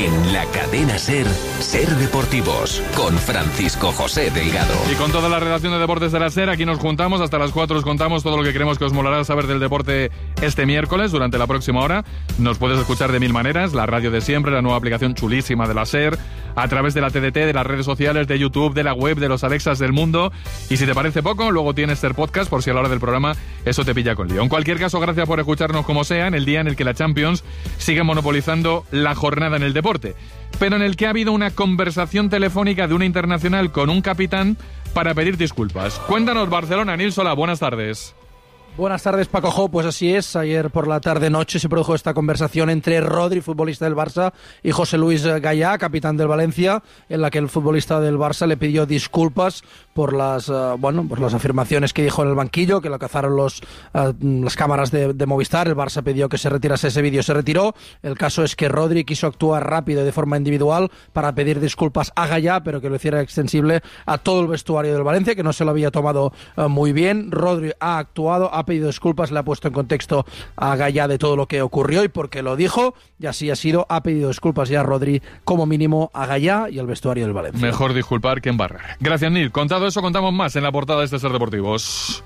En la cadena SER, Ser Deportivos, con Francisco José Delgado. Y con toda la redacción de Deportes de la SER, aquí nos juntamos, hasta las 4 os contamos todo lo que creemos que os molará saber del deporte este miércoles, durante la próxima hora. Nos puedes escuchar de mil maneras, la radio de siempre, la nueva aplicación chulísima de la SER, a través de la TDT, de las redes sociales, de YouTube, de la web, de los Alexas del mundo. Y si te parece poco, luego tienes SER Podcast, por si a la hora del programa eso te pilla con lío. En cualquier caso, gracias por escucharnos como sea, en el día en el que la Champions sigue monopolizando la jornada en el deporte, pero en el que ha habido una conversación telefónica de una internacional con un capitán para pedir disculpas. Cuéntanos, Barcelona. Nil Solà, buenas tardes. Buenas tardes, Paco Jo. Pues así es, ayer por la tarde-noche se produjo esta conversación entre Rodri, futbolista del Barça, y José Luis Gallá, capitán del Valencia, en la que el futbolista del Barça le pidió disculpas por las afirmaciones que dijo en el banquillo, que lo cazaron las cámaras de Movistar. El Barça pidió que se retirase ese vídeo, se retiró. El caso es que Rodri quiso actuar rápido y de forma individual para pedir disculpas a Gallá, pero que lo hiciera extensible a todo el vestuario del Valencia, que no se lo había tomado muy bien. Rodri ha actuado, ha pedido disculpas, le ha puesto en contexto a Gallá de todo lo que ocurrió y por qué lo dijo, y así ha sido. Ha pedido disculpas ya Rodri, como mínimo, a Gallá y al vestuario del Valencia. Mejor disculpar que embarrar. Gracias, Nil. Contado eso, contamos más en la portada de este Ser Deportivos.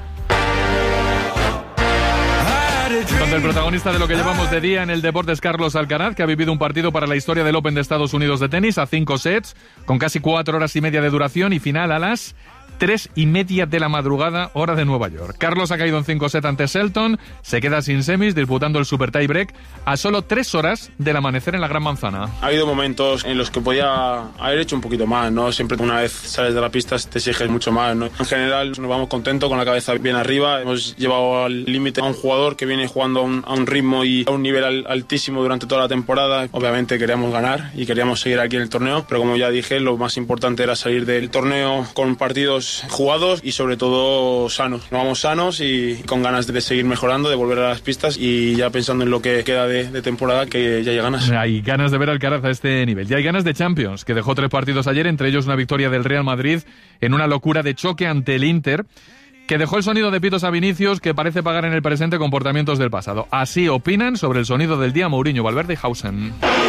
Donde el protagonista de lo que llevamos de día en el deporte es Carlos Alcaraz, que ha vivido un partido para la historia del Open de Estados Unidos de tenis a 5 sets, con casi 4 horas y media de duración y final a las 3:30 de la madrugada, hora de Nueva York. Carlos ha caído en 5 sets ante Shelton, se queda sin semis, disputando el Super Tie Break a solo 3 horas del amanecer en la Gran Manzana. Ha habido momentos en los que podía haber hecho un poquito más, ¿no? Siempre una vez sales de la pista te exiges mucho más, ¿no? En general nos vamos contentos, con la cabeza bien arriba. Hemos llevado al límite a un jugador que viene jugando a un ritmo y a un nivel altísimo durante toda la temporada. Obviamente queríamos ganar y queríamos seguir aquí en el torneo, pero como ya dije, lo más importante era salir del torneo con partidos jugados y sobre todo sanos. Nos vamos sanos y con ganas de seguir mejorando, de volver a las pistas y ya pensando en lo que queda de temporada, que ya hay ganas. Hay ganas de ver al Alcaraz a este nivel. Ya hay ganas de Champions, que dejó 3 partidos ayer, entre ellos una victoria del Real Madrid en una locura de choque ante el Inter, que dejó el sonido de pitos a Vinicius, que parece pagar en el presente comportamientos del pasado. Así opinan sobre el sonido del día Mourinho, Valverde y Hausen.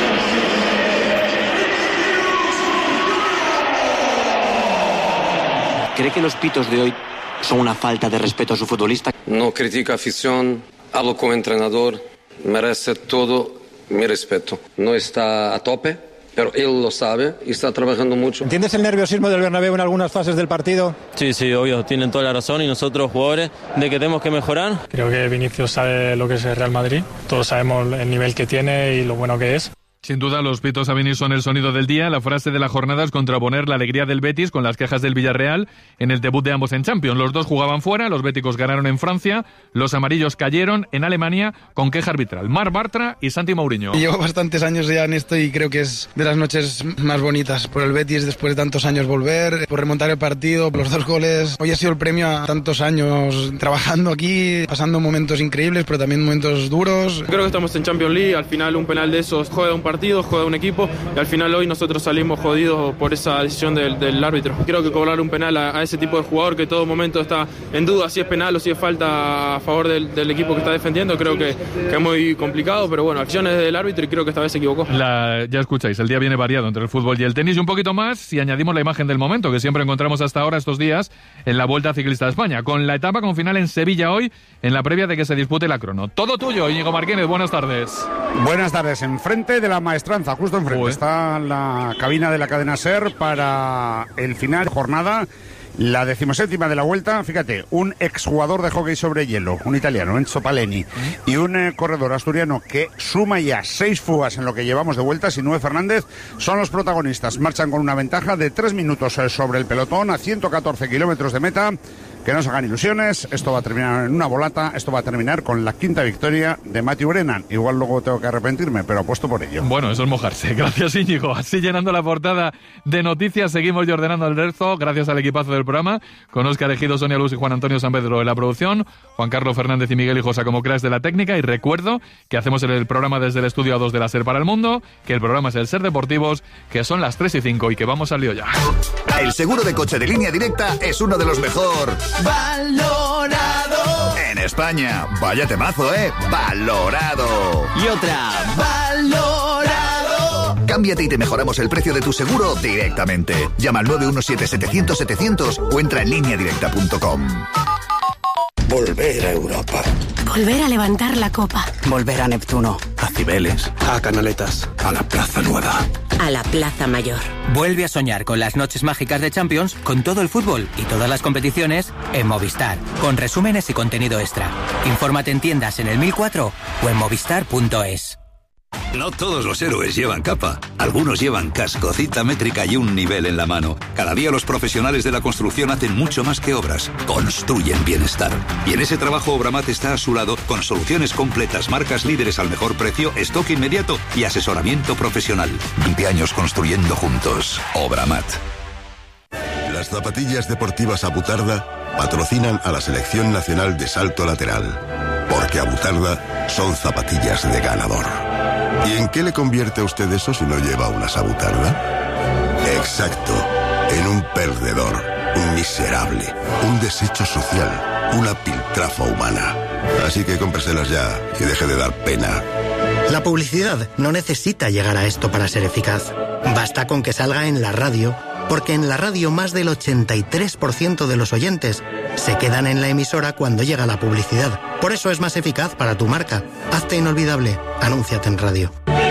¿Cree que los pitos de hoy son una falta de respeto a su futbolista? No critica afición, hablo como entrenador, merece todo mi respeto. No está a tope, pero él lo sabe y está trabajando mucho. ¿Entiendes el nerviosismo del Bernabéu en algunas fases del partido? Sí, obvio, tienen toda la razón, y nosotros jugadores de que tenemos que mejorar. Creo que Vinicius sabe lo que es el Real Madrid, todos sabemos el nivel que tiene y lo bueno que es. Sin duda, los pitos a Vinicius son el sonido del día. La frase de la jornada es contraponer la alegría del Betis con las quejas del Villarreal en el debut de ambos en Champions. Los dos jugaban fuera, los béticos ganaron en Francia, los amarillos cayeron en Alemania con queja arbitral. Marc Bartra y Santi Mourinho. Llevo bastantes años ya en esto y creo que es de las noches más bonitas. Por el Betis, después de tantos años volver, por remontar el partido, por los 2 goles. Hoy ha sido el premio a tantos años trabajando aquí, pasando momentos increíbles, pero también momentos duros. Creo que estamos en Champions League, al final un penal de esos juega un partido, juega un equipo, y al final hoy nosotros salimos jodidos por esa decisión del árbitro. Creo que cobrar un penal a ese tipo de jugador que todo momento está en duda si es penal o si es falta a favor del equipo que está defendiendo, creo que es muy complicado, pero bueno, acciones del árbitro y creo que esta vez se equivocó. Ya escucháis, el día viene variado entre el fútbol y el tenis, y un poquito más si añadimos la imagen del momento que siempre encontramos hasta ahora estos días en la Vuelta Ciclista de España, con la etapa con final en Sevilla hoy, en la previa de que se dispute la crono. Todo tuyo, Íñigo Martínez, buenas tardes. Buenas tardes, enfrente de la Maestranza, justo enfrente, está la cabina de la cadena SER para el final de jornada, la 17ª de la Vuelta. Fíjate, un exjugador de hockey sobre hielo, un italiano, Enzo Paleni, y un corredor asturiano que suma ya 6 fugas en lo que llevamos de vuelta, Sinúe Fernández, son los protagonistas. Marchan con una ventaja de 3 minutos sobre el pelotón a 114 kilómetros de meta. Que no se hagan ilusiones, esto va a terminar en una volata, esto va a terminar con la 5ª victoria de Matthew Brennan. Igual luego tengo que arrepentirme, pero apuesto por ello. Bueno, eso es mojarse. Gracias, Íñigo. Así llenando la portada de noticias, seguimos y ordenando el resto, gracias al equipazo del programa, con Óscar Ejido, Sonia Luz y Juan Antonio San Pedro en la producción, Juan Carlos Fernández y Miguel Hijosa como cracks de la técnica, y recuerdo que hacemos el programa desde el estudio A2 de la SER para el mundo, que el programa es el Ser Deportivos, que son las 3:05 y que vamos al lío ya. El seguro de coche de Línea Directa es uno de los mejor valorado en España. Vaya temazo, valorado. Y otra, valorado Cámbiate y te mejoramos el precio de tu seguro directamente. Llama al 917-700-700 o entra en lineadirecta.com. Volver a Europa. Volver a levantar la copa. Volver a Neptuno. A Cibeles. A Canaletas. A la Plaza Nueva. A la Plaza Mayor. Vuelve a soñar con las noches mágicas de Champions, con todo el fútbol y todas las competiciones en Movistar, con resúmenes y contenido extra. Infórmate en tiendas en el 1004 o en movistar.es. No todos los héroes llevan capa. Algunos llevan casco, cita métrica y un nivel en la mano. Cada día los profesionales de la construcción hacen mucho más que obras. Construyen bienestar. Y en ese trabajo Obramat está a su lado con soluciones completas, marcas líderes al mejor precio, stock inmediato y asesoramiento profesional. 20 años construyendo juntos. Obramat. Las zapatillas deportivas Abutarda patrocinan a la Selección Nacional de Salto Lateral. Porque Abutarda son zapatillas de ganador. ¿Y en qué le convierte a usted eso si no lleva una Abutarda? Exacto, en un perdedor, un miserable, un desecho social, una piltrafa humana. Así que cómpreselas ya y deje de dar pena. La publicidad no necesita llegar a esto para ser eficaz. Basta con que salga en la radio, porque en la radio más del 83% de los oyentes se quedan en la emisora cuando llega la publicidad. Por eso es más eficaz para tu marca. Hazte inolvidable. Anúnciate en radio.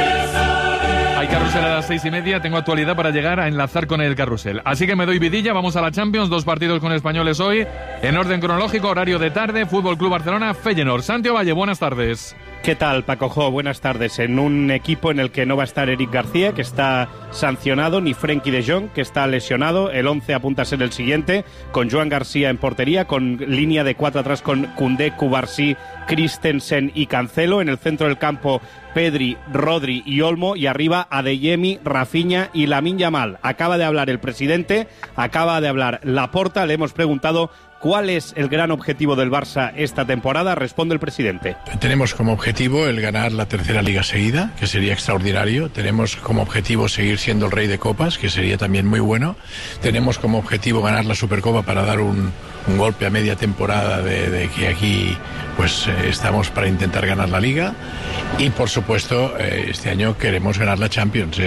Hay carrusel a las 6:30, tengo actualidad para llegar a enlazar con el carrusel. Así que me doy vidilla, vamos a la Champions, 2 partidos con españoles hoy. En orden cronológico, horario de tarde, Fútbol Club Barcelona, Feyenoord. Santiago Valle, buenas tardes. ¿Qué tal, Paco Jo? Buenas tardes. En un equipo en el que no va a estar Eric García, que está sancionado, ni Frenkie de Jong, que está lesionado. El 11 apunta a ser el siguiente, con Joan García en portería, con línea de 4 atrás con Koundé, Cubarsí, Christensen y Cancelo. En el centro del campo, Pedri, Rodri y Olmo, y arriba Adeyemi, Rafinha y Lamine Yamal. Acaba de hablar el presidente, acaba de hablar Laporta, le hemos preguntado ¿cuál es el gran objetivo del Barça esta temporada? Responde el presidente. Tenemos como objetivo el ganar la tercera liga seguida, que sería extraordinario. Tenemos como objetivo seguir siendo el rey de copas, que sería también muy bueno. Tenemos como objetivo ganar la Supercopa para dar un golpe a media temporada de que aquí pues estamos para intentar ganar la liga. Y por supuesto este año queremos ganar la Champions.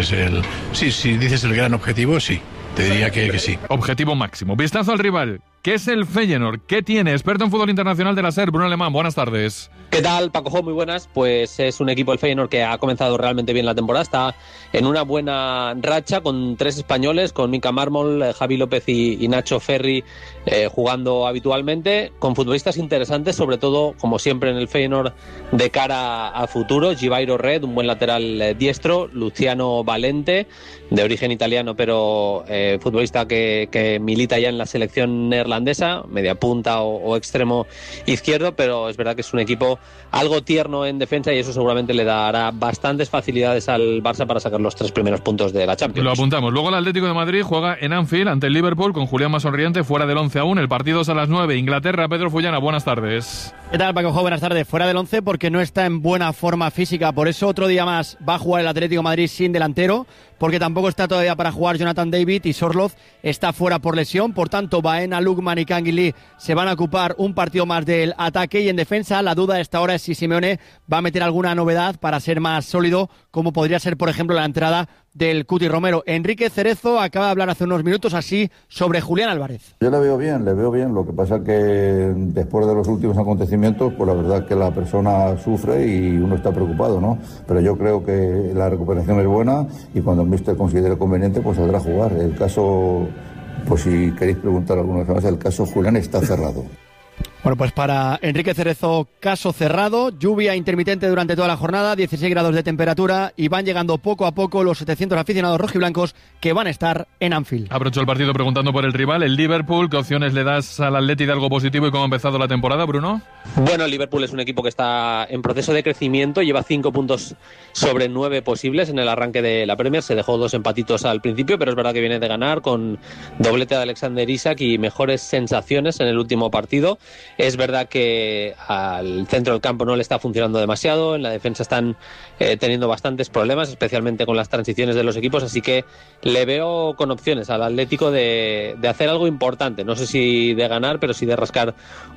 Si dices el gran objetivo, sí. Te diría que sí. Objetivo máximo. Vistazo al rival. ¿Qué es el Feyenoord? ¿Qué tiene? Experto en fútbol internacional de la SER, Bruno Alemán. Buenas tardes. ¿Qué tal, Paco Jo? Muy buenas. Pues es un equipo, el Feyenoord, que ha comenzado realmente bien la temporada. Está en una buena racha con 3 españoles, con Mika Mármol, Javi López y Nacho Ferri jugando habitualmente, con futbolistas interesantes, sobre todo, como siempre en el Feyenoord, de cara a futuro. Givairo Red, un buen lateral diestro. Luciano Valente, de origen italiano, pero futbolista que milita ya en la selección neerlandesa, media punta o extremo izquierdo, pero es verdad que es un equipo algo tierno en defensa y eso seguramente le dará bastantes facilidades al Barça para sacar los 3 primeros puntos de la Champions. Lo apuntamos. Luego el Atlético de Madrid juega en Anfield ante el Liverpool con Julián más sonriente, fuera del 11 aún. El partido es a las 9. Inglaterra, Pedro Fullana, buenas tardes. ¿Qué tal, Paco Jo? Buenas tardes. Fuera del 11 porque no está en buena forma física, por eso otro día más va a jugar el Atlético de Madrid sin delantero, porque tampoco está todavía para jugar Jonathan David y Sorloth está fuera por lesión. Por tanto, Baena, Lukman y Canguilí se van a ocupar un partido más del ataque, y en defensa la duda a esta hora es si Simeone va a meter alguna novedad para ser más sólido, como podría ser, por ejemplo, la entrada del Cuti Romero. Enrique Cerezo acaba de hablar hace unos minutos así sobre Julián Álvarez. Yo le veo bien. Lo que pasa que después de los últimos acontecimientos, pues la verdad es que la persona sufre y uno está preocupado, ¿no? Pero yo creo que la recuperación es buena y cuando el míster considere conveniente, pues saldrá a jugar. El caso, pues si queréis preguntar alguna vez más, el caso Julián está cerrado. Bueno, pues para Enrique Cerezo, caso cerrado. Lluvia intermitente durante toda la jornada, 16 grados de temperatura, y van llegando poco a poco los 700 aficionados rojiblancos que van a estar en Anfield. Aprovecho el partido preguntando por el rival, el Liverpool. ¿Qué opciones le das al Atleti de algo positivo y cómo ha empezado la temporada, Bruno? Bueno, el Liverpool es un equipo que está en proceso de crecimiento, lleva 5 puntos sobre 9 posibles en el arranque de la Premier. Se dejó 2 empatitos al principio, pero es verdad que viene de ganar con doblete de Alexander Isak y mejores sensaciones en el último partido. Es verdad que al centro del campo no le está funcionando demasiado, en la defensa están teniendo bastantes problemas, especialmente con las transiciones de los equipos, así que le veo con opciones al Atlético de hacer algo importante, no sé si de ganar, pero sí de rascar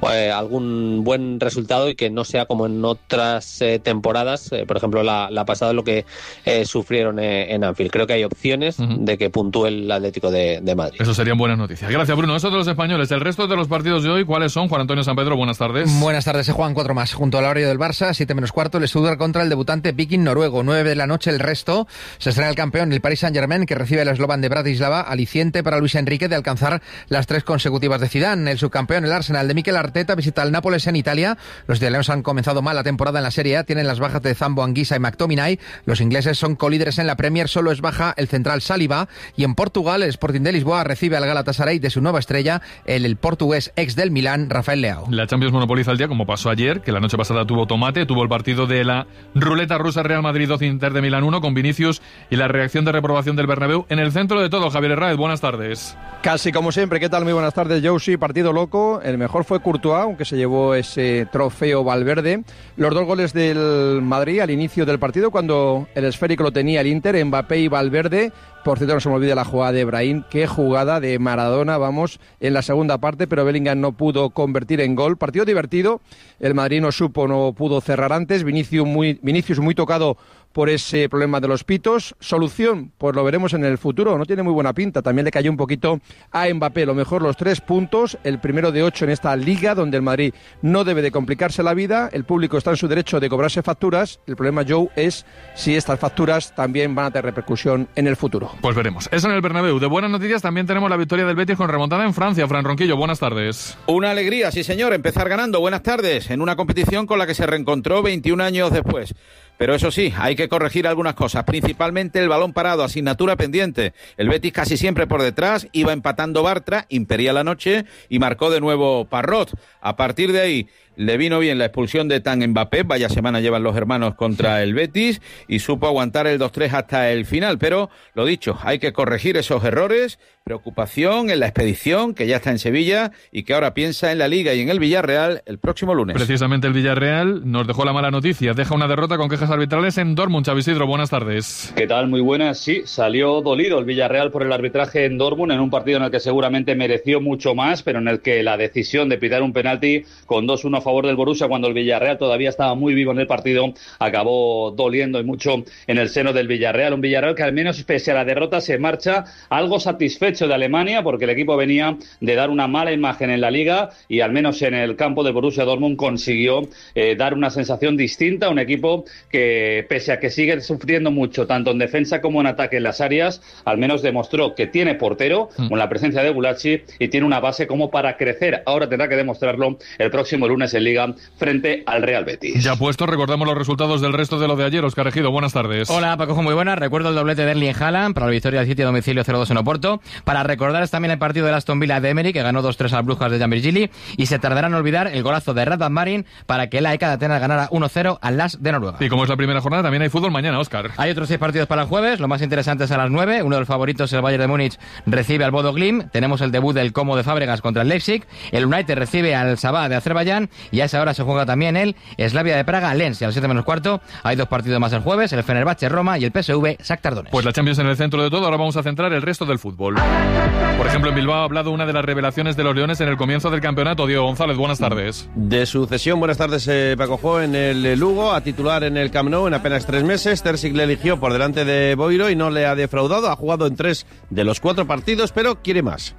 algún buen resultado y que no sea como en otras temporadas, por ejemplo la pasada, lo que sufrieron en Anfield. Creo que hay opciones de que puntúe el Atlético de Madrid. Eso serían buenas noticias. Gracias, Bruno. Eso de los españoles. El resto de los partidos de hoy, ¿cuáles son? Juan Antonio San Pedro, buenas tardes. Buenas tardes, se juegan 4 más. Junto al horario del Barça, 7:15, el Stuttgart contra el debutante Viking noruego. 9 de la noche el resto. Se estrena el campeón, el Paris Saint-Germain, que recibe al Slovan de Bratislava, aliciente para Luis Enrique de alcanzar las 3 consecutivas de Zidane. El subcampeón, el Arsenal de Mikel Arteta, visita al Nápoles en Italia. Los italianos han comenzado mal la temporada en la Serie A, tienen las bajas de Zambo Anguissa y McTominay. Los ingleses son colíderes en la Premier, solo es baja el central Saliba. Y en Portugal, el Sporting de Lisboa recibe al Galatasaray de su nueva estrella, el portugués ex del Milán, Rafael Leao. La Champions monopoliza el día, como pasó ayer, que la noche pasada tuvo tomate, tuvo el partido de la ruleta rusa, Real Madrid 2, Inter de Milán 1, con Vinicius y la reacción de reprobación del Bernabéu. En el centro de todo, Javier Herráez, buenas tardes. Casi como siempre, ¿qué tal? Muy buenas tardes, Josie. Partido loco, el mejor fue Courtois, aunque se llevó ese trofeo Valverde. Los 2 goles del Madrid al inicio del partido, cuando el esférico lo tenía el Inter, Mbappé y Valverde. Por cierto, no se me olvide la jugada de Brahim, qué jugada de Maradona, vamos, en la segunda parte, pero Bellingham no pudo convertir en gol. Partido divertido, el Madrid no pudo cerrar antes, Vinicius muy tocado por ese problema de los pitos. Solución, pues lo veremos en el futuro, no tiene muy buena pinta, también le cayó un poquito a Mbappé. Lo mejor, los 3 puntos, el primero de 8 en esta liga, donde el Madrid no debe de complicarse la vida, el público está en su derecho de cobrarse facturas, el problema, Joe, es si estas facturas también van a tener repercusión en el futuro. Pues veremos. Eso en el Bernabéu. De buenas noticias también tenemos la victoria del Betis con remontada en Francia. Fran Ronquillo, buenas tardes. Una alegría, sí señor, empezar ganando. Buenas tardes, en una competición con la que se reencontró 21 años después. Pero eso sí, hay que corregir algunas cosas, principalmente el balón parado, asignatura pendiente. El Betis casi siempre por detrás, iba empatando Bartra, impedía la noche y marcó de nuevo Parrot. A partir de ahí le vino bien la expulsión de Tan Mbappé, vaya semana llevan los hermanos contra el Betis, y supo aguantar el 2-3 hasta el final. Pero, lo dicho, hay que corregir esos errores, preocupación en la expedición, que ya está en Sevilla y que ahora piensa en la Liga y en el Villarreal el próximo lunes. Precisamente el Villarreal nos dejó la mala noticia, deja una derrota con quejas arbitrales en Dortmund. Xavi Isidro, buenas tardes. ¿Qué tal? Muy buenas. Sí, salió dolido el Villarreal por el arbitraje en Dortmund, en un partido en el que seguramente mereció mucho más, pero en el que la decisión de pitar un penalti con 2-1 a favor del Borussia, cuando el Villarreal todavía estaba muy vivo en el partido, acabó doliendo y mucho en el seno del Villarreal. Un Villarreal que, al menos pese a la derrota, se marcha algo satisfecho de Alemania, porque el equipo venía de dar una mala imagen en la Liga y al menos en el campo del Borussia Dortmund consiguió dar una sensación distinta a un equipo que, pese a que sigue sufriendo mucho tanto en defensa como en ataque en las áreas, al menos demostró que tiene portero con la presencia de Gulacsi y tiene una base como para crecer. Ahora tendrá que demostrarlo el próximo lunes en Liga frente al Real Betis. Ya puesto, recordamos los resultados del resto de lo de ayer. Óscar Ejido, buenas tardes. Hola, Paco, muy buenas. Recuerdo el doblete de Erling Haaland para la victoria del City a domicilio 0-2 en Oporto. Para recordar también el partido del Aston Villa de Emery, que ganó 2-3 a las Brujas de Jan Virgili, y se tardarán en olvidar el golazo de Radvan Marin para que el AEK de Atenas ganara 1-0 al LAS de Noruega. Y como es la primera jornada, también hay fútbol mañana, Óscar. Hay otros 6 partidos para el jueves, lo más interesante es a las 9. Uno de los favoritos, el Bayern de Múnich, recibe al Bodo Glimt. Tenemos el debut del Como de Fábregas contra el Leipzig. El United recibe al Sabah de Azerbaiyán, y a esa hora se juega también el Slavia de Praga Lens, y a las 7:15 hay 2 partidos más el jueves, el Fenerbahce Roma y el PSV Shakhtar Donetsk. Pues la Champions en el centro de todo. Ahora vamos a centrar el resto del fútbol. Por ejemplo, en Bilbao ha hablado una de las revelaciones de los Leones en el comienzo del campeonato. Diego González, buenas tardes. De su cesión, buenas tardes, Paco Jo, en el Lugo, a titular en el Camp Nou en apenas 3 meses. Terzic le eligió por delante de Boiro y no le ha defraudado. Ha jugado en 3 de los 4 partidos, pero quiere más.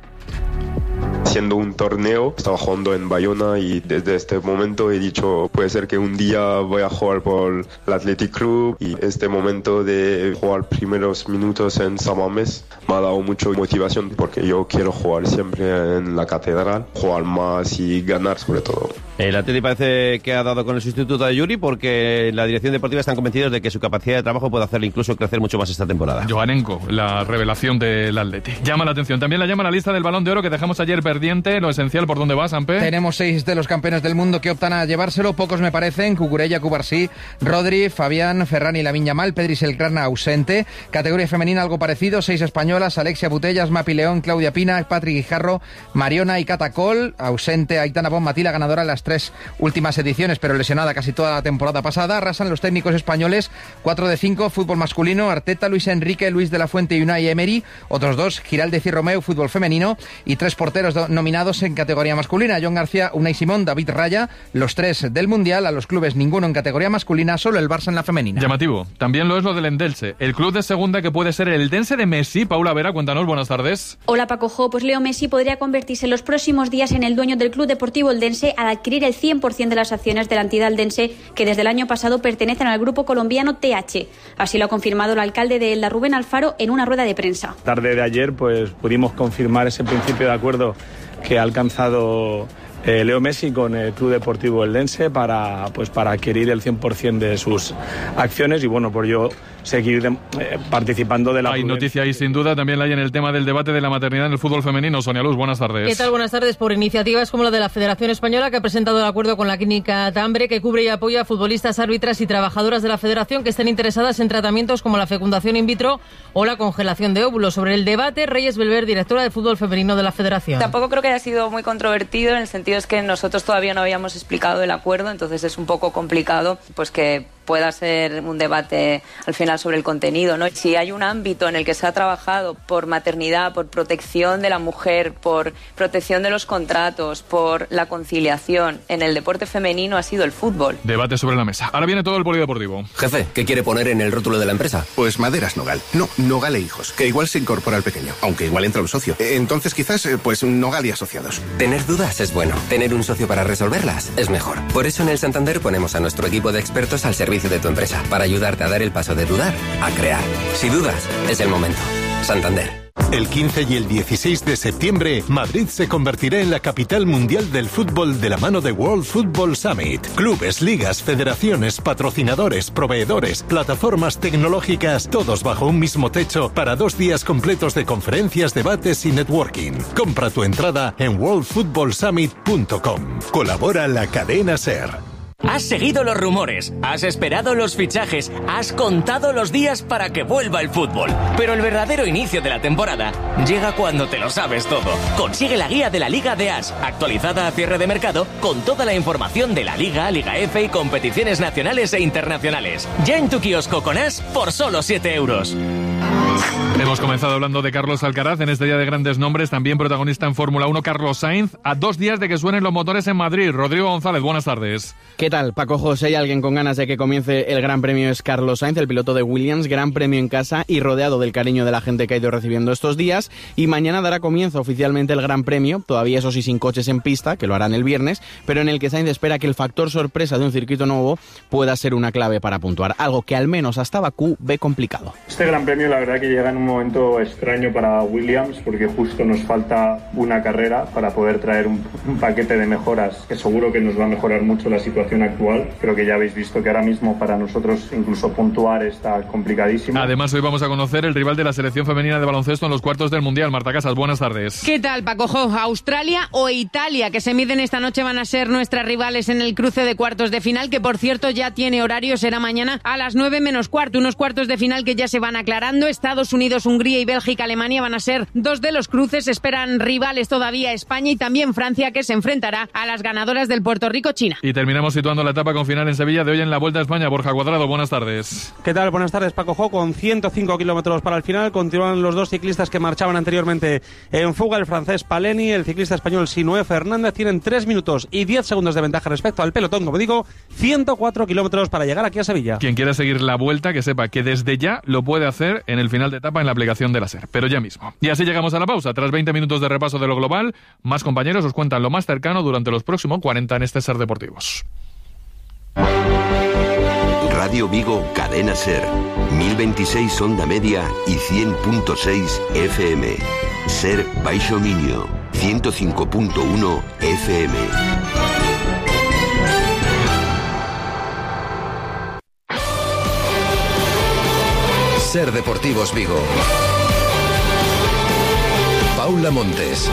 Haciendo un torneo, estaba jugando en Bayona y desde este momento he dicho, puede ser que un día voy a jugar por el Athletic Club, y este momento de jugar primeros minutos en San Mamés me ha dado mucha motivación, porque yo quiero jugar siempre en la catedral, jugar más y ganar sobre todo. El Atleti parece que ha dado con el sustituto de Yuri porque la dirección deportiva están convencidos de que su capacidad de trabajo puede hacerle incluso crecer mucho más esta temporada. Joanenko, la revelación del Atleti. Llama la atención. También la llama la lista del Balón de Oro que dejamos ayer pendiente. Lo esencial, ¿por dónde va, Sampe? Tenemos 6 de los campeones del mundo que optan a llevárselo. Pocos me parecen. Cucurella, Cubarsí, Rodri, Fabián, Ferran y Lamine Yamal. Pedri Selkrana ausente. Categoría femenina algo parecido. 6 españolas. Alexia Putellas, Mapi León, Claudia Pina, Patrick Guijarro, Mariona y Catacol. Ausente Aitana Bonmatí, la ganadora de las 3 últimas ediciones, pero lesionada casi toda la temporada pasada. Arrasan los técnicos españoles. 4 de 5, fútbol masculino. Arteta, Luis Enrique, Luis de la Fuente y Unai Emery. Otros 2, Giraldez y Romeu, fútbol femenino. Y 3 porteros nominados en categoría masculina. John García, Unai Simón, David Raya. Los 3 del Mundial. A los clubes ninguno en categoría masculina, solo el Barça en la femenina. Llamativo. También lo es lo del Endelche. El club de segunda que puede ser el Dense de Messi. Paula Vera, cuéntanos, buenas tardes. Hola, Paco Jo. Pues Leo Messi podría convertirse en los próximos días en el dueño del Club Deportivo Eldense al adquirir el 100% de las acciones de la entidad eldense que desde el año pasado pertenecen al grupo colombiano TH. Así lo ha confirmado el alcalde de Elda, Rubén Alfaro, en una rueda de prensa. Tarde de ayer pues pudimos confirmar ese principio de acuerdo que ha alcanzado Leo Messi con el Club Deportivo Eldense para adquirir el 100% de sus acciones y bueno, por ello seguir participando de la... Hay noticia ahí sin duda, también la hay en el tema del debate de la maternidad en el fútbol femenino. Sonia Luz, buenas tardes. ¿Qué tal? Buenas tardes. Por iniciativas como la de la Federación Española, que ha presentado el acuerdo con la clínica Tambre, que cubre y apoya a futbolistas, árbitras y trabajadoras de la Federación que estén interesadas en tratamientos como la fecundación in vitro o la congelación de óvulos. Sobre el debate, Reyes Belver, directora de fútbol femenino de la Federación. Tampoco creo que haya sido muy controvertido, en el sentido es que nosotros todavía no habíamos explicado el acuerdo, entonces es un poco complicado pues que pueda ser un debate al final sobre el contenido, ¿no? Si hay un ámbito en el que se ha trabajado por maternidad, por protección de la mujer, por protección de los contratos, por la conciliación en el deporte femenino, ha sido el fútbol. Debate sobre la mesa. Ahora viene todo el polideportivo. Jefe, ¿qué quiere poner en el rótulo de la empresa? Pues Maderas Nogal. No, Nogal e Hijos, que igual se incorpora al pequeño, aunque igual entra un socio. Entonces quizás, pues Nogal y Asociados. Tener dudas es bueno. Tener un socio para resolverlas es mejor. Por eso en el Santander ponemos a nuestro equipo de expertos al servicio de tu empresa, para ayudarte a dar el paso de dudar a crear. Si dudas, es el momento. Santander. El 15 y el 16 de septiembre, Madrid se convertirá en la capital mundial del fútbol de la mano de World Football Summit. Clubes, ligas, federaciones, patrocinadores, proveedores, plataformas tecnológicas, todos bajo un mismo techo para 2 días completos de conferencias, debates y networking. Compra tu entrada en worldfootballsummit.com. Colabora la cadena SER. Has seguido los rumores, has esperado los fichajes, has contado los días para que vuelva el fútbol. Pero el verdadero inicio de la temporada llega cuando te lo sabes todo. Consigue la guía de la Liga de As, actualizada a cierre de mercado, con toda la información de la Liga, Liga F y competiciones nacionales e internacionales. Ya en tu kiosco con As por solo 7 euros. Hemos comenzado hablando de Carlos Alcaraz en este día de grandes nombres, también protagonista en Fórmula 1 Carlos Sainz, a 2 días de que suenen los motores en Madrid. Rodrigo González, buenas tardes. ¿Qué tal, Paco José? ¿Hay alguien con ganas de que comience el Gran Premio? Es Carlos Sainz, el piloto de Williams, Gran Premio en casa y rodeado del cariño de la gente que ha ido recibiendo estos días, y mañana dará comienzo oficialmente el Gran Premio, todavía eso sí sin coches en pista, que lo harán el viernes, pero en el que Sainz espera que el factor sorpresa de un circuito nuevo pueda ser una clave para puntuar, algo que al menos hasta Bakú ve complicado. Este Gran Premio la verdad que llega en un momento extraño para Williams, porque justo nos falta una carrera para poder traer un paquete de mejoras que seguro que nos va a mejorar mucho la situación actual. Creo que ya habéis visto que ahora mismo para nosotros incluso puntuar está complicadísimo. Además hoy vamos a conocer el rival de la selección femenina de baloncesto en los cuartos del Mundial. Marta Casas, buenas tardes. ¿Qué tal, Paco Jo? Australia o Italia, que se miden esta noche, van a ser nuestras rivales en el cruce de cuartos de final, que por cierto ya tiene horario, será mañana a las 9 menos cuarto, unos cuartos de final que ya se van aclarando. Estados Unidos, Hungría y Bélgica, Alemania van a ser 2 de los cruces. Esperan rivales todavía España y también Francia, que se enfrentará a las ganadoras del Puerto Rico-China. Y terminamos situando la etapa con final en Sevilla de hoy en la Vuelta a España. Borja Cuadrado, buenas tardes. ¿Qué tal? Buenas tardes, Paco Jo. Con 105 kilómetros para el final continúan los 2 ciclistas que marchaban anteriormente en fuga, el francés Paleni, el ciclista español Sinué Fernández. Tienen 3 minutos y 10 segundos de ventaja respecto al pelotón. Como digo, 104 kilómetros para llegar aquí a Sevilla. Quien quiera seguir la Vuelta, que sepa que desde ya lo puede hacer en el final de etapa en la aplicación de la SER, pero ya mismo. Y así llegamos a la pausa. Tras 20 minutos de repaso de lo global, más compañeros os cuentan lo más cercano durante los próximos 40 en este SER Deportivos. Radio Vigo, Cadena SER, 1026 onda media y 100.6 FM. SER Baixo Minio, 105.1 FM. Ser Deportivos Vigo. Paula Montes.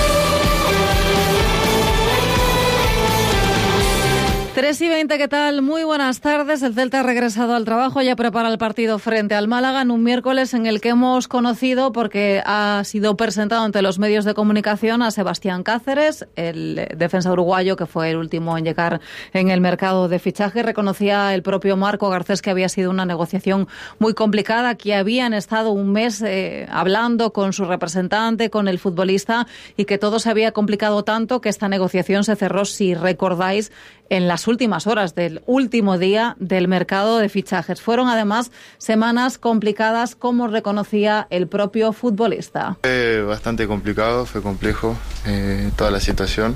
3:20, ¿qué tal? Muy buenas tardes. El Celta ha regresado al trabajo, ya prepara el partido frente al Málaga en un miércoles en el que hemos conocido, porque ha sido presentado ante los medios de comunicación, a Sebastián Cáceres, el defensa uruguayo que fue el último en llegar en el mercado de fichaje. Reconocía el propio Marco Garcés que había sido una negociación muy complicada, que habían estado un mes hablando con su representante, con el futbolista, y que todo se había complicado tanto que esta negociación se cerró, si recordáis, en las últimas horas del último día del mercado de fichajes. Fueron además semanas complicadas, como reconocía el propio futbolista. Fue bastante complicado, fue complejo toda la situación.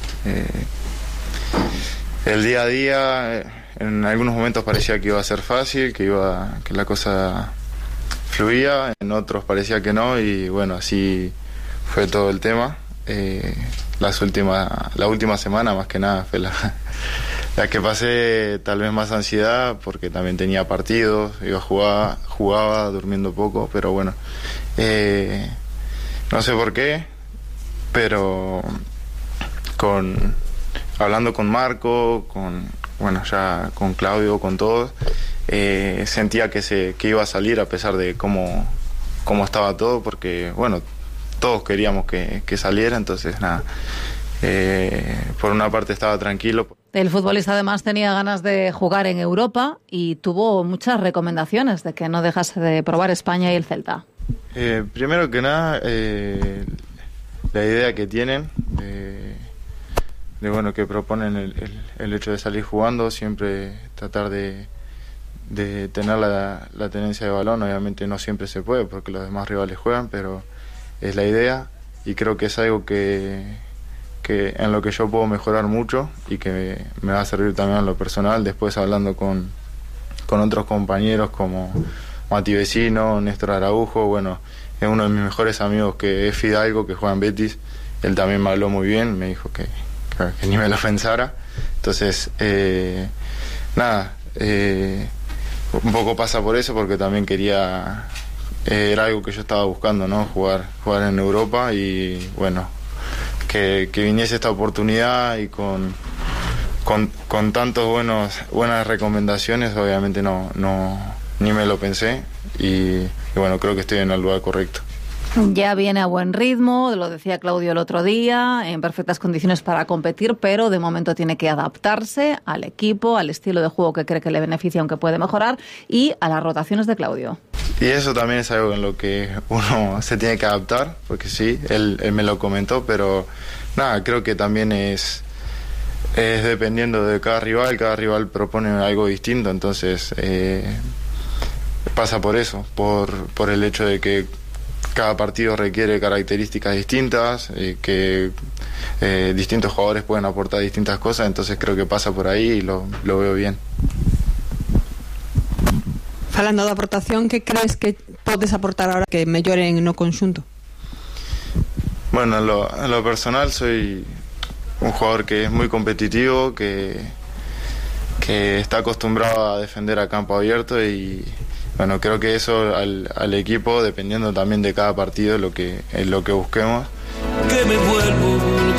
El día a día, en algunos momentos parecía que iba a ser fácil, que la cosa fluía, en otros parecía que no, y bueno, así fue todo el tema. La última semana más que nada fue la que pasé tal vez más ansiedad, porque también tenía partidos, jugaba durmiendo poco, pero bueno, no sé por qué, pero hablando con Marco, ya con Claudio, con todos, sentía que iba a salir a pesar de cómo estaba todo, porque bueno, todos queríamos que saliera, entonces nada, por una parte estaba tranquilo. El futbolista además tenía ganas de jugar en Europa y tuvo muchas recomendaciones de que no dejase de probar España y el Celta. Primero que nada, la idea que tienen, que proponen el hecho de salir jugando, siempre tratar de tener la tenencia de balón. Obviamente no siempre se puede porque los demás rivales juegan, pero es la idea, y creo que es algo que en lo que yo puedo mejorar mucho y que me va a servir también en lo personal. Después, hablando con otros compañeros como Mati Vecino, Néstor Araujo, bueno, es uno de mis mejores amigos, que es Fidalgo, que juega en Betis. Él también me habló muy bien, me dijo que ni me lo pensara. Entonces, un poco pasa por eso, porque también quería, era algo que yo estaba buscando, ¿no? Jugar en Europa, y bueno, que viniese esta oportunidad, y con tantos buenas recomendaciones, obviamente ni me lo pensé, y bueno, creo que estoy en el lugar correcto. Ya viene a buen ritmo, lo decía Claudio el otro día, en perfectas condiciones para competir, pero de momento tiene que adaptarse al equipo, al estilo de juego que cree que le beneficia, aunque puede mejorar, y a las rotaciones de Claudio. Y eso también es algo en lo que uno se tiene que adaptar, porque sí, él me lo comentó, pero nada, creo que también es dependiendo de cada rival propone algo distinto, entonces pasa por eso, por el hecho de que cada partido requiere características distintas, que distintos jugadores pueden aportar distintas cosas, entonces creo que pasa por ahí y lo veo bien. Falando de aportación, que crees que podes aportar ahora que melloren no conxunto? Bueno, en lo personal soy un jugador que es muy competitivo, que está acostumbrado a defender a campo abierto, y bueno, creo que eso al equipo, dependiendo también de cada partido, es lo que busquemos. Que me vuelvo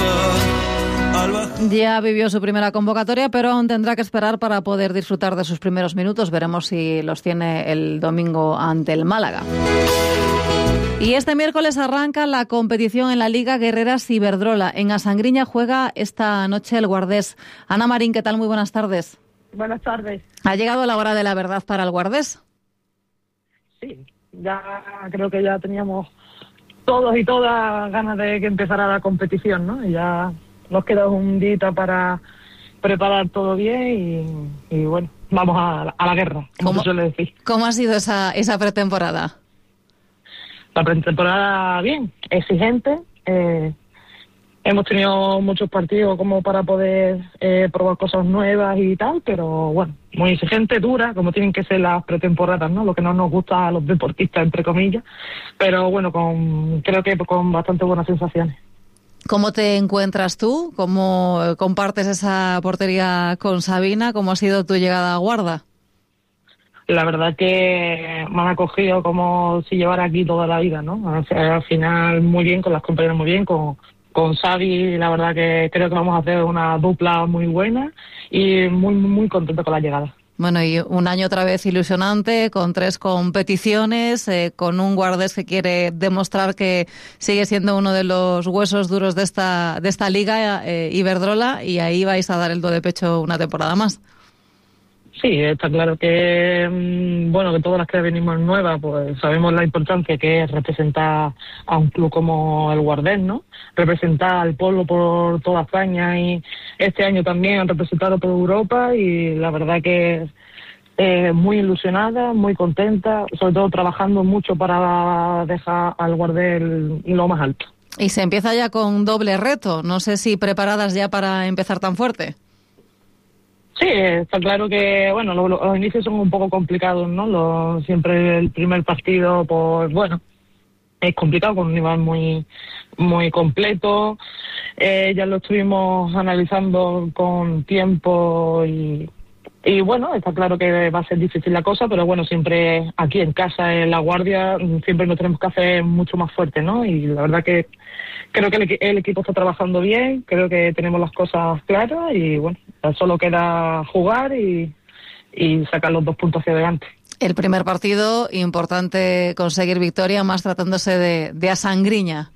Ya vivió su primera convocatoria, pero aún tendrá que esperar para poder disfrutar de sus primeros minutos. Veremos si los tiene el domingo ante el Málaga. Y este miércoles arranca la competición en la Liga Guerreras Iberdrola. En Asangriña juega esta noche el Guardés. Ana Marín, ¿qué tal? Muy buenas tardes. Buenas tardes. ¿Ha llegado la hora de la verdad para el Guardés? Sí, ya creo que ya teníamos todos y todas ganas de que empezara la competición, ¿no? Y ya nos queda un día para preparar todo bien y bueno, vamos a la guerra, como se suele decir. ¿Cómo ha sido esa pretemporada? La pretemporada bien, exigente. Hemos tenido muchos partidos como para poder probar cosas nuevas y tal, pero bueno, muy exigente, dura, como tienen que ser las pretemporadas, ¿no? Lo que no nos gusta a los deportistas, entre comillas, pero bueno, creo que con bastante buenas sensaciones. ¿Cómo te encuentras tú? ¿Cómo compartes esa portería con Sabina? ¿Cómo ha sido tu llegada a Guarda? la verdad que me han acogido como si llevara aquí toda la vida, ¿no? O sea, al final muy bien, con las compañeras muy bien, con Xavi, la verdad que creo que vamos a hacer una dupla muy buena y muy, muy contento con la llegada. Bueno, y un año otra vez ilusionante, con 3 competiciones, con un Guardés que quiere demostrar que sigue siendo uno de los huesos duros de esta liga, Iberdrola, y ahí vais a dar el do de pecho una temporada más. Sí, está claro que, bueno, que todas las que venimos nuevas, pues sabemos la importancia que es representar a un club como el Guardés, ¿no? Representar al pueblo por toda España y este año también representar a toda Europa, y la verdad que muy ilusionada, muy contenta, sobre todo trabajando mucho para dejar al Guardés lo más alto. Y se empieza ya con doble reto, no sé si preparadas ya para empezar tan fuerte. Sí, está claro que, bueno, los inicios son un poco complicados, ¿no? Siempre el primer partido, pues bueno, es complicado, con un nivel muy, muy completo. Ya lo estuvimos analizando con tiempo y bueno, está claro que va a ser difícil la cosa, pero bueno, siempre aquí en casa, en La Guardia, siempre nos tenemos que hacer mucho más fuerte, ¿no? Y la verdad que creo que el equipo está trabajando bien, creo que tenemos las cosas claras y bueno, solo queda jugar y sacar los 2 puntos hacia adelante. El primer partido, importante conseguir victoria, más tratándose de Asangriña.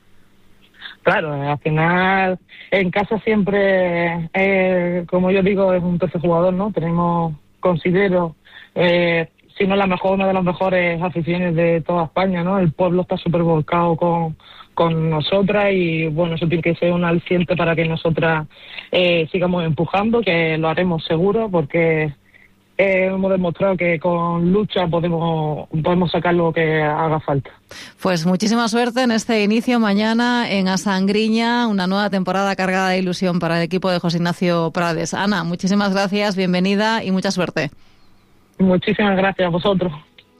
Claro, al final en casa siempre, como yo digo, es un tercer jugador, ¿no? Considero, si no la mejor, una de las mejores aficiones de toda España, ¿no? El pueblo está súper volcado con nosotras y bueno, eso tiene que ser un aliciente para que nosotras sigamos empujando, que lo haremos seguro, porque hemos demostrado que con lucha podemos sacar lo que haga falta. Pues muchísima suerte en este inicio mañana en Asangriña, una nueva temporada cargada de ilusión para el equipo de José Ignacio Prades. Ana, muchísimas gracias, bienvenida y mucha suerte. Muchísimas gracias a vosotros.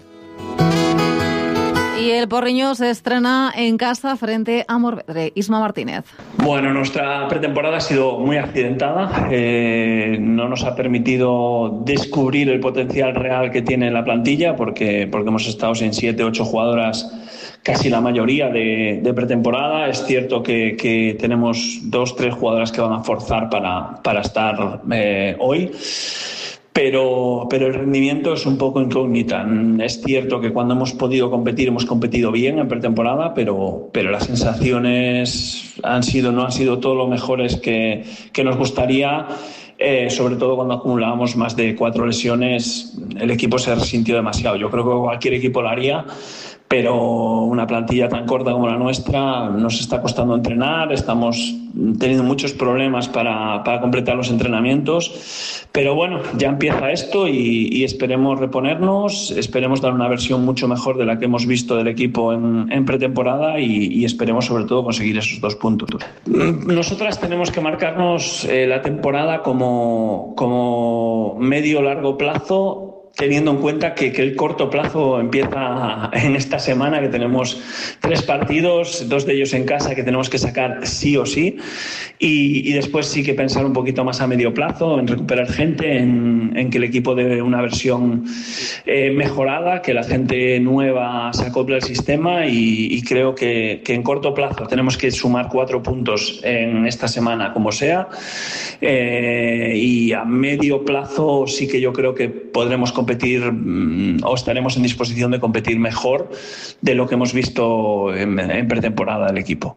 Y el Porriño se estrena en casa frente a Morvedre. Isma Martínez. Bueno, nuestra pretemporada ha sido muy accidentada. No nos ha permitido descubrir el potencial real que tiene la plantilla porque hemos estado sin 7, 8 jugadoras, casi la mayoría de pretemporada. Es cierto que tenemos 2, 3 jugadoras que van a forzar para estar hoy. Pero el rendimiento es un poco incógnita. Es cierto que cuando hemos podido competir, hemos competido bien en pretemporada, pero las sensaciones no han sido todo lo mejores que nos gustaría. Sobre todo cuando acumulábamos más de 4 lesiones, el equipo se resintió demasiado. Yo creo que cualquier equipo lo haría, pero una plantilla tan corta como la nuestra nos está costando entrenar, estamos teniendo muchos problemas para completar los entrenamientos, pero bueno, ya empieza esto y esperemos reponernos, esperemos dar una versión mucho mejor de la que hemos visto del equipo en pretemporada y esperemos sobre todo conseguir esos 2 puntos. Nosotras tenemos que marcarnos la temporada como medio-largo plazo, teniendo en cuenta que el corto plazo empieza en esta semana, que tenemos 3 partidos, 2 de ellos en casa, que tenemos que sacar sí o sí, y después sí que pensar un poquito más a medio plazo, en recuperar gente, en que el equipo dé una versión mejorada, que la gente nueva se acople al sistema y creo que en corto plazo tenemos que sumar 4 puntos en esta semana como sea, y a medio plazo sí que yo creo que podremos competir o estaremos en disposición de competir mejor de lo que hemos visto en pretemporada del equipo.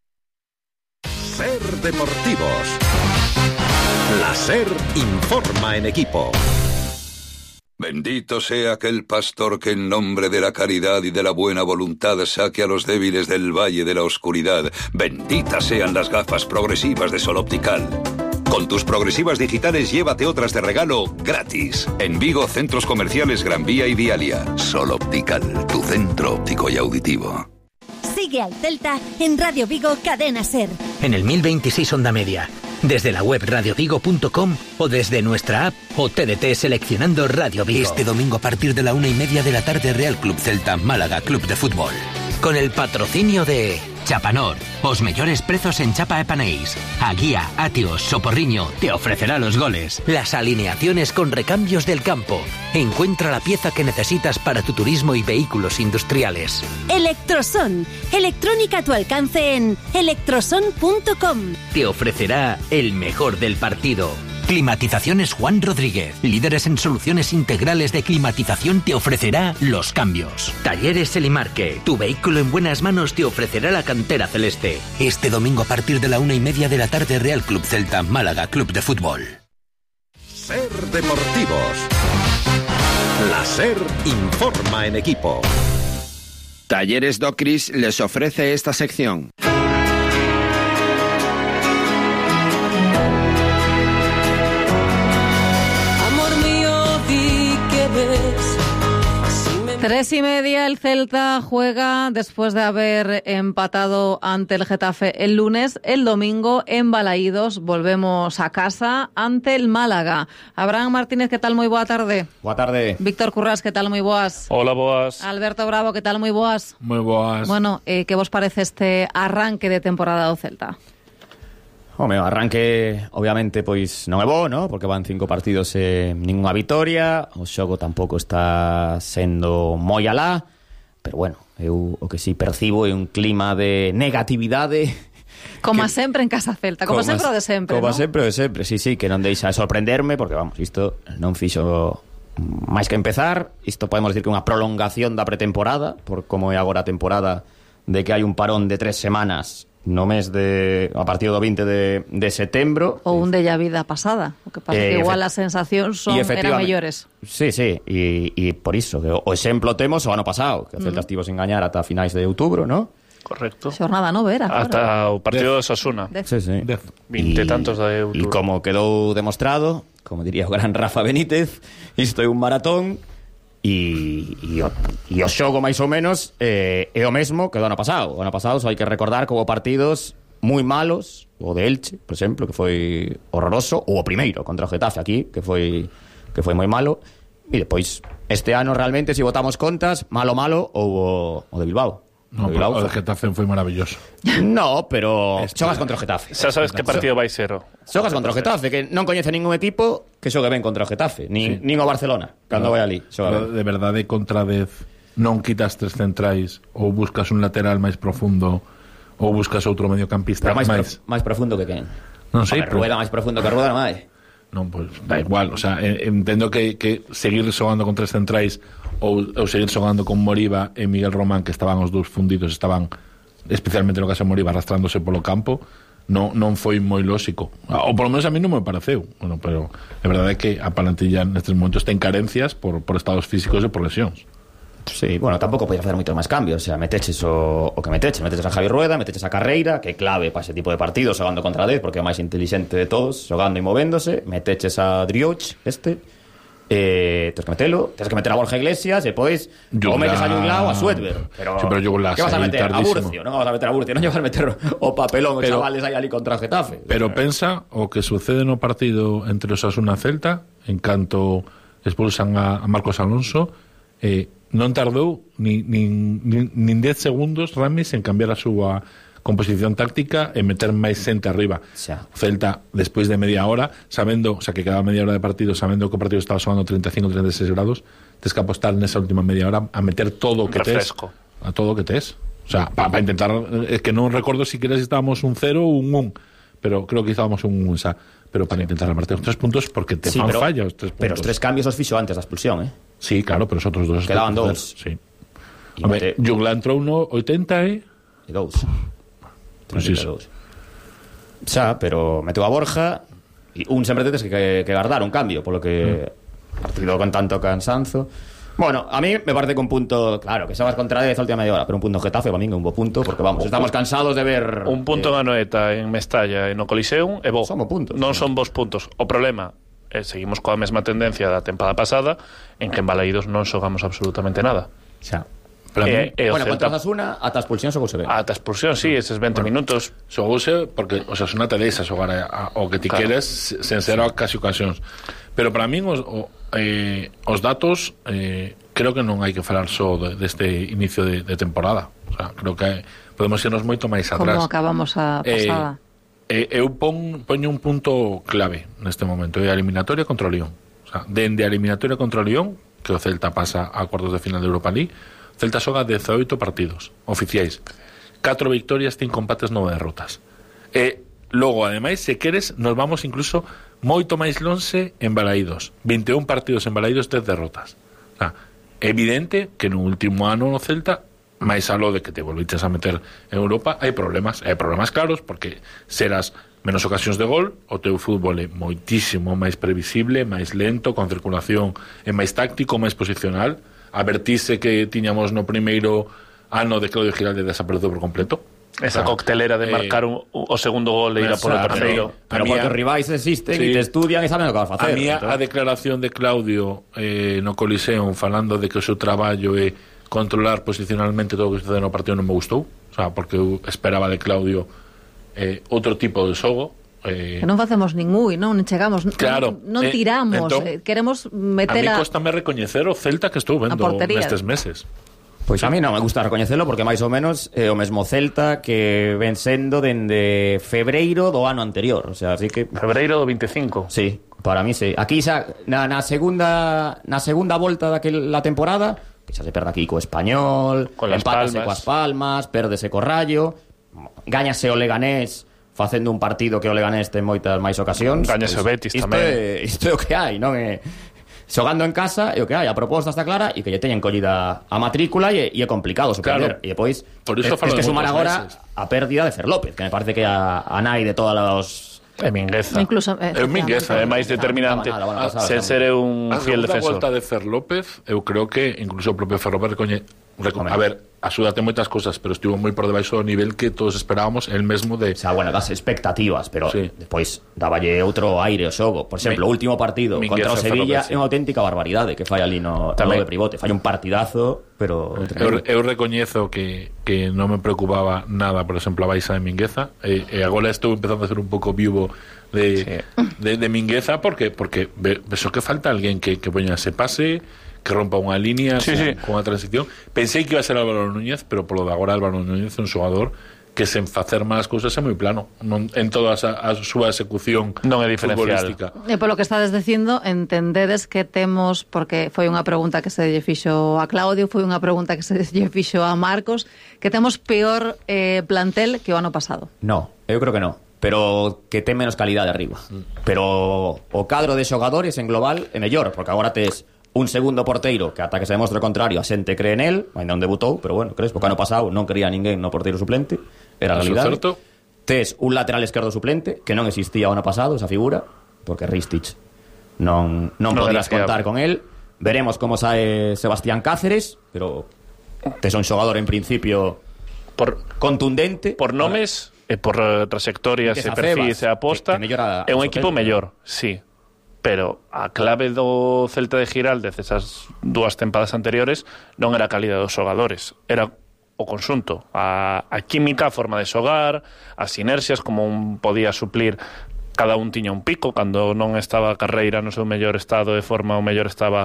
SER Deportivos. La SER informa en equipo. Bendito sea aquel pastor que en nombre de la caridad y de la buena voluntad saque a los débiles del valle de la oscuridad. Benditas sean las gafas progresivas de Sol Optical. Con tus progresivas digitales llévate otras de regalo gratis. En Vigo, centros comerciales Gran Vía y Vialia. Sol Optical, tu centro óptico y auditivo. Sigue al Celta en Radio Vigo Cadena SER. En el 1026 Onda Media. Desde la web radiovigo.com o desde nuestra app o TDT seleccionando Radio Vigo. Este domingo a partir de la 1:30 de la tarde, Real Club Celta Málaga Club de Fútbol. Con el patrocinio de Chapanor, os mellores prezos en chapa e panéis. A Guía, Atios, Soporriño te ofrecerá los goles, las alineaciones con recambios del campo. Encuentra la pieza que necesitas para tu turismo y vehículos industriales. Electroson, electrónica a tu alcance en electroson.com. Te ofrecerá el mejor del partido. Climatizaciones Juan Rodríguez, líderes en soluciones integrales de climatización, te ofrecerá los cambios. Talleres Elimarque, tu vehículo en buenas manos te ofrecerá la cantera celeste. Este domingo a partir de la 1:30 de la tarde, Real Club Celta, Málaga Club de Fútbol. Ser Deportivos. La SER informa en equipo. Talleres Docris les ofrece esta sección. Amor mío, di que ves. 3:30, el Celta juega después de haber empatado ante el Getafe el lunes. El domingo en Balaídos volvemos a casa ante el Málaga. Abraham Martínez, ¿qué tal? Muy boa tarde. Boa tarde. Víctor Currás, ¿qué tal? Muy boas. Hola, boas. Alberto Bravo, ¿qué tal? Muy boas. Moi boas. Bueno, ¿qué vos parece este arranque de temporada do Celta? Home, o arranque, obviamente, pois non é bo, ¿no? Porque van 5 partidos e ninguna vitoria. O xogo tampouco está sendo moi alá. Pero bueno, eu o que si percibo é un clima de negatividade. Como sempre en Casa Celta, como sempre o de sempre, como ¿no? sempre o de sempre, sí, que non deixa de sorprenderme, porque, vamos, isto non fixo máis que empezar. Isto podemos decir que é unha prolongación da pretemporada, por como é agora a temporada, de que hai un parón de 3 semanas no mes de a partir do 20 de setembro. Ou un de ya vida pasada, o que pasa que igual as sensacións eran mellores. Sí, e por iso que o exemplo temos o ano pasado, que o Celta estivo sen gañar ata finais de outubro, ¿no? Correcto. Xornada novera. Ata o partido de Osasuna. Sí. 20 tantos de outubro. E como quedou demostrado, como diría o gran Rafa Benítez, isto é un maratón. E o xogo máis ou menos é o mesmo que do ano pasado. O ano pasado só hai que recordar que houve partidos moi malos, o de Elche, por exemplo, que foi horroroso, ou o primeiro contra o Getafe aquí, que foi moi malo. E depois este ano realmente, se botamos contas, malo ou o de Bilbao. No, pero o de Getafe foi maravilloso. No, pero xogas contra o Getafe. Xa sabes que partido vai ser. Xogas contra o Getafe, que non coñece ningún equipo que xogue ben contra o Getafe, nin o Barcelona, cando vai ali. De verdade, contra 10 non quitas 3 centrais, ou buscas un lateral máis profundo, ou buscas outro mediocampista máis profundo que quen? Non sei, pero Rueda máis profundo que Rueda non hai. Non, pues da igual, o sea, entendo que seguir xogando con 3 centrais ou seguir xogando con Moriba e Miguel Román, que estaban os dous fundidos, estaban especialmente no caso de Moriba arrastrándose polo campo, non foi moi lóxico, ou polo menos a mí non me pareceu. Bueno, pero é verdade que a plantilla nestes momentos ten carencias por estados físicos e por lesións. Sí, bueno, tampouco podía facer moitos máis cambios. O sea, meteches o que meteches a Javi Rueda, meteches a Carreira, que é clave para ese tipo de partidos, xogando contra 10, porque é o máis intelixente de todos, xogando e movéndose. Meteches a Drioch, tens que metelo, tens que meter a Borja Iglesias, e pois o metes a Juglao, a Suedberg. Pero, sí, pero que vas a meter? A Burcio, non vas a meter a Burcio, non vas a meter o papelón, os chavales aí ali contra o Getafe. Pero pensa o que sucede no partido entre Osasuna e Celta, en canto expulsan a Marcos Alonso, non tardou nin 10 segundos Ramis en cambiar a súa composición táctica e meter máis xente arriba. Celta, despois de media hora, sabendo, o sea, que quedaba media hora de partido, sabendo que o partido estaba xogando 35-36 grados, tens que apostar nesa última media hora a meter todo o que tes. A todo o que tes. O sea, para intentar, es que non recordo si queres estábamos un 0 ou un 1, pero creo que estábamos un 1, o sea, pero para intentar repartir os 3 puntos porque te fan falla os 3 puntos. Pero os 3 cambios os fixo antes da expulsión, Sí, claro, pero os outros 2 quedaban 2. Sí. Home, Jugla entrou no 80 e 2. Pues iso. Xa, pero meteu a Borja e un sempre tetes que guardar un cambio, polo que partido con tanto cansanzo. Bueno, a mí me parece que un punto, claro, que se vas contra 10 a última media hora, pero un punto Getafe para mí é un bo punto, porque vamos, estamos cansados de ver un punto en Anoeta, en Mestalla e no Coliseum é bo. Son puntos. Non son bons puntos. O problema seguimos coa mesma tendencia da tempada pasada, en que en Balaídos non xogamos absolutamente nada. Xa. Bueno, contra Osasuna, ata a expulsión xogouse ben. Ata a expulsión, sí, eses 20 minutos. Xogouse porque Osasuna te deixa xogar o que ti queres sen ser casi ocasións. Pero para min os datos creo que non hai que falar só deste inicio de temporada. O sea, creo que podemos irnos moito máis atrás. Como acabamos a pasada. Eu poño un punto clave neste momento, é a eliminatoria contra o Lyon. O sea, dende a eliminatoria contra o Lyon, que o Celta pasa a cuartos de final de Europa League, o Celta xoga 18 partidos oficiais, 4 victorias, 5 empates, 9 derrotas. Logo, ademais, se queres, nos vamos incluso moito máis lonxe en Balaídos, 21 partidos en Balaídos, 10 derrotas. O sea, é evidente que no último ano no Celta, máis aló de que te volviches a meter en Europa, hai problemas claros, porque serás menos ocasións de gol, o teu fútbol é moitísimo máis previsible, máis lento, con circulación é máis táctico, máis posicional. A vertice que tiñamos no primeiro ano de Claudio Giralde desapareceu por completo. Esa coctelera de marcar o segundo gol e ir a por o terceiro. Pero porque os rivais existen e te estudian e saben o que vas a facer. A declaración de Claudio no Coliseum falando de que o seu traballo é controlar posicionalmente todo o que sucede no partido non me gustou. O sea, porque eu esperaba de Claudio outro tipo de xogo. Que non facemos ningún, non chegamos, claro, non tiramos, entón, queremos meter a mí costame recoñecer o Celta que estou vendo nestes meses. Pois a mí non me gusta recoñecelo porque máis ou menos é o mesmo Celta que ven sendo dende febreiro do ano anterior, o sea, así que febreiro do 25. Sí, para mí sí. Aquí xa na segunda volta daquela temporada, que xa se perde aquí co Español, empátase coas Palmas, pérdese co Rayo, gáñase o Leganés facendo un partido que o Leganés ten moitas máis ocasións. Gáñase o Betis tamén. Isto é o que hai, non é? Xogando en casa é o que hai, a proposta está clara e que lle teñen collida a matrícula e é complicado superar. E depois es que sumar agora a pérdida de Fer López, que me parece que a nai de todos os Mingueza. Incluso, Mingueza é máis determinante. Sen ser un fiel defensor. A volta de Fer López, eu creo que incluso o propio Fer López a ver, axúdate moitas cosas, pero estivo moi por debaixo do nivel que todos esperábamos, el mesmo de... O sea, bueno, das expectativas, pero despois daballe outro aire ao xogo. Por exemplo, o último partido contra o Sevilla é unha auténtica barbaridade que fai ali no de pivote. Fai un partidazo, pero... Eu recoñezo que non me preocupaba nada, por exemplo, a baixa de Mingueza, e agora estou empezando a ser un pouco vivo de Mingueza, porque vexo que falta alguén que poña ese pase, que rompa unha línea con a transición. Pensei que iba a ser Álvaro Núñez, pero polo de agora Álvaro Núñez é un xogador que sen facer máis cousas é moi plano, en toda a súa execución non é diferencial. E polo que estades dicindo, entendedes que temos, porque foi unha pregunta que se lle fixo a Claudio, foi unha pregunta que se lle fixo a Marcos, que temos peor plantel que o ano pasado. No, eu creo que no, pero que ten menos calidade arriba. Pero o cadro de xogadores en global é mellor, porque agora tes un segundo porteiro que ata que se demostre o contrario a xente cree en el, ainda non debutou, pero bueno, crees, porque ano pasado non quería ninguén no porteiro suplente, era a realidade. Tes un lateral esquerdo suplente que non existía o ano pasado, esa figura, porque Ristich non podías contar con el. Veremos como sae Sebastián Cáceres, pero tes un xogador en principio contundente por nomes e por trayectorias e perfis e aposta, é un equipo mellor, sí. Pero a clave do Celta de Giraldez esas dúas tempadas anteriores non era a calidade dos xogadores, era o conxunto, a química, a forma de xogar, as sinerxias, como un podía suplir. Cada un tiña un pico, cando non estaba Carreira no seu mellor estado de forma, o mellor estaba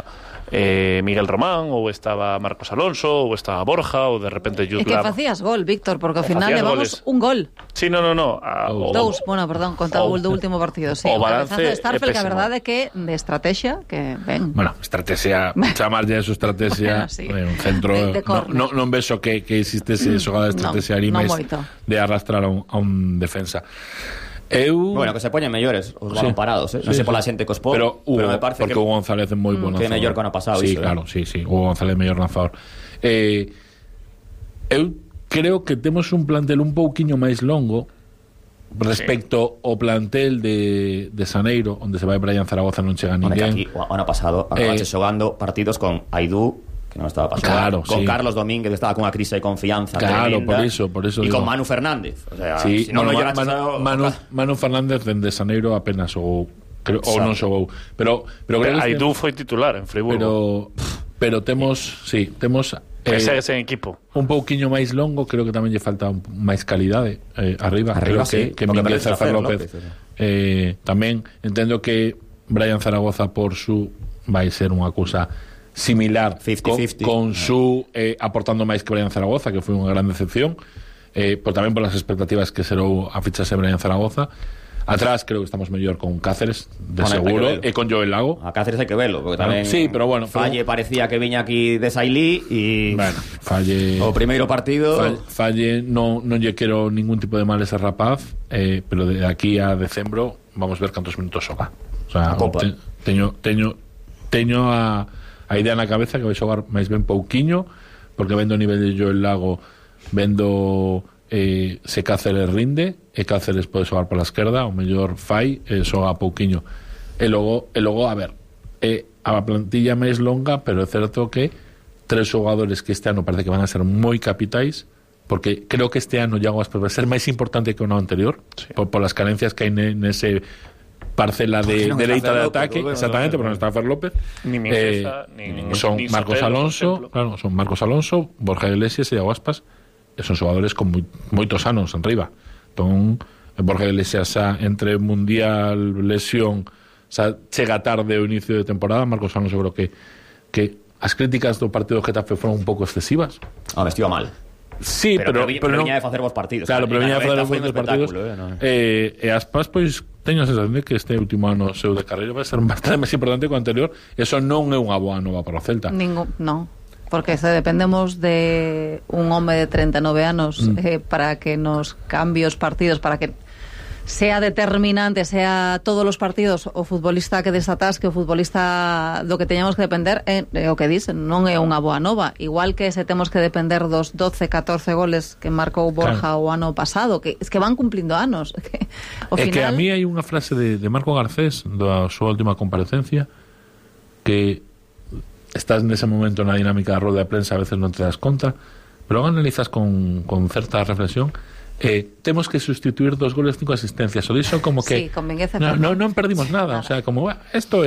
Miguel Román, ou estaba Marcos Alonso, ou estaba Borja, ou de repente Jude Law. E que facías gol, Víctor, porque ao final levamos un gol. Sí, no. Dous, bueno, perdón, contra o gol do último partido, sí. O balance de Starfel, que a verdade é que de estrategia, que ben. Bueno, estrategia, chamarlle a súa estrategia, un centro, non vexo que existe ese xogada de estrategia ali máis de arrastrar a un defensa. Bueno, que se poñen mellores os balón parados, non sei pola xente cos pero me parece porque Hugo González é moi bon lanzador. Que é mellor que ano pasado. Sí, claro, sí, Hugo González é mellor lanzador. Eu creo que temos un plantel un pouquiño máis longo respecto ao plantel de Saneiro, onde se vai Brian Zaragoza, non chega ninguén. Aquí, o ano pasado acabaste xogando partidos con Aidú, que non estaba pasando, con Carlos Domínguez, que estaba con a crise de confianza tremenda, por eso e digo. con Manu Fernández, o sea, si non Manu Fernández dende Saneiro apenas xogou, ou non xogou, pero Aidú foi titular en Friburgo, pero temos ese equipo un pouquiño máis longo, creo que tamén lle falta máis calidade arriba creo que Mingueza e Fer López tamén entendo que Brian Zaragoza por vai ser unha cousa similar 50-50. con su aportando máis que Brian Zaragoza, que foi unha gran decepción, pero tamén por as expectativas que serou a fichase Brian Zaragoza. Atrás creo que estamos mellor con Cáceres, de seguro, e con Joel Lago. A Cáceres hai que velo, porque tamén sí, pero bueno, Falle parecía que viña aquí de Sailí e bueno, Falle o primeiro partido Falle non lle quero ningún tipo de mal ese rapaz, pero de aquí a decembro vamos ver cantos minutos xoga. O sea, teño a idea na cabeza que vai xogar máis ben pouquiño, porque vendo o nivel de Joel Lago, vendo se Cáceres rinde e Cáceres pode xogar pola esquerda, o mellor fai xoga pouquiño, e logo a ver, a plantilla máis longa, pero é certo que 3 xogadores que este ano parece que van a ser moi capitais, porque creo que este ano Iago Aspas vai ser máis importante que o ano anterior, sí, por las carencias que hai nese parcela de dereita de ataque, exactamente, porque non está Fer López, ni Mingueza, ni son ni Marcos Sotelo, Alonso, claro, son Marcos Alonso, Borja Iglesias e Iago Aspas. Son xogadores con moitos anos en riba. Entón, Borja Iglesias entre mundial, lesión, chega tarde o inicio de temporada. Marcos Alonso creo que as críticas do partido do Getafe foron un pouco excesivas. Vestiu mal. Sí, pero viña de facer vos partidos. Claro, pero viña de facer vos partidos. E Aspas, pois, teño a sensación de que este último ano seu de carreira vai ser bastante máis importante que o anterior. Eso non é unha boa nova para o Celta. Non. Porque se dependemos de un home de 39 anos para que nos cambie os partidos, para que sea determinante, sea todos os partidos o futbolista que desatasque, o futbolista do que teñamos que depender, o que dicen, non é unha boa nova. Igual que se temos que depender dos 12, 14 goles que marcou Borja o ano pasado, que es que van cumplindo anos. Que a mí hai unha frase de Marco Garcés da súa última comparecencia que estás nese momento na dinámica da rueda de prensa, a veces non te das conta, pero analizas con certa reflexión. Temos que sustituir 2 goles, 5 asistencias, o diso como que sí, con Mingueza non perdimos nada. O sea, como isto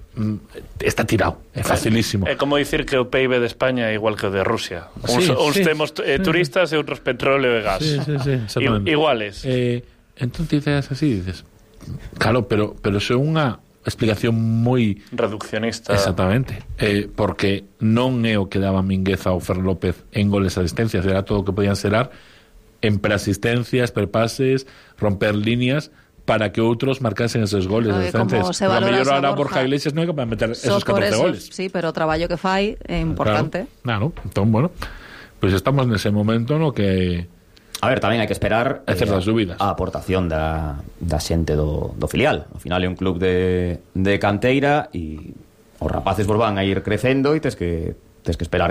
está tirado, é facilísimo. É como dicir que o PIB de España é igual que o de Rusia. Uns temos turistas e outros petróleo e gas. Sí, exactamente. Iguales. Entón te dices así, dices, claro, pero se unha explicación moi reduccionista. Exactamente, porque non é o que daba Mingueza ou Fer López en goles e asistencias, era todo o que podían ser en preasistencias, prepases, romper líneas para que outros marcasen esos goles. Como se valora a mellor Borja Iglesias non é capaz de meter esos 14 goles. Sí, pero o traballo que fai é importante. Claro. Entón, bueno, pois estamos nese momento no que a ver, tamén hai que esperar certas dúbidas. A aportación da xente do filial. Ao final é un club de canteira e os rapaces vos van a ir crecendo e tes que esperar